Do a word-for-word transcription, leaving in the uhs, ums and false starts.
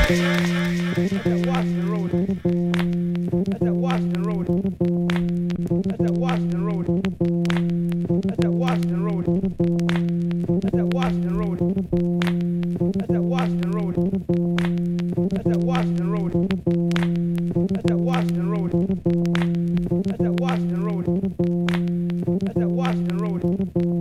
That's that Washington Road. That's that Washington Road. That's that Washington Road. That's that Washington Road. That's that Washington Road. That's that Washington Road. That's that Washington Road. That's that Washington Road. That's that Washington Road. That's that Washington Road.